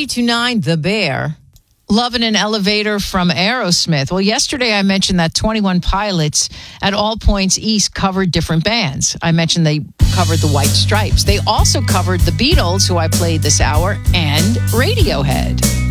92.9 The Bear. Love in an Elevator from Aerosmith. Well, yesterday I mentioned that 21 Pilots at All Points East covered different bands. I mentioned they covered the White Stripes. They also covered the Beatles, who I played this hour, and Radiohead.